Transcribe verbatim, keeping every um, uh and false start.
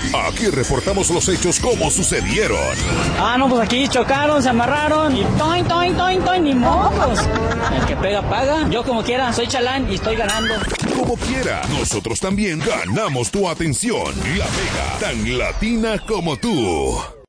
Aquí reportamos los hechos como sucedieron. Ah, no, pues aquí chocaron, se amarraron y toin, toin, toin, toin, ni mocos. El que pega, paga. Yo como quiera, soy chalán y estoy ganando. Como quiera, nosotros también ganamos tu atención. La Mega, tan latina como tú.